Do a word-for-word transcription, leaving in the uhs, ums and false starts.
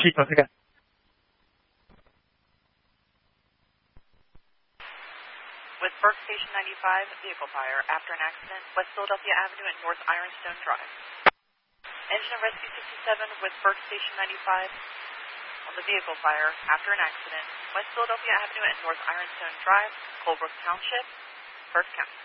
Chief, once again. With Burke Station ninety-five, vehicle fire after an accident, West Philadelphia Avenue and North Ironstone Drive. Engine of Rescue sixty-seven with Burke Station ninety-five on the vehicle fire after an accident, West Philadelphia Avenue and North Ironstone Drive, Colebrook Township, Burke County.